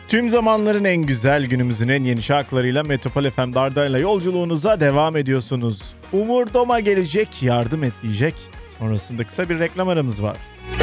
Tüm zamanların en güzel, günümüzün en yeni şarkılarıyla Metropol FM Darda'yla yolculuğunuza devam ediyorsunuz. Umur Doma gelecek, yardım et diyecek. Sonrasında kısa bir reklam aramız var.